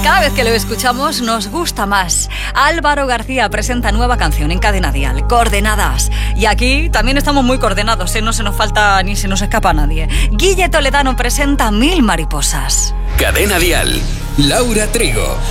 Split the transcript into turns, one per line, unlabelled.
Cada vez que lo escuchamos nos gusta más. Álvaro García presenta nueva canción en Cadena Dial, Coordenadas. Y aquí también estamos muy coordenados, no se nos falta ni se nos escapa a nadie. Guille Toledano presenta 1000 mariposas.
Cadena Dial, Laura Trigo.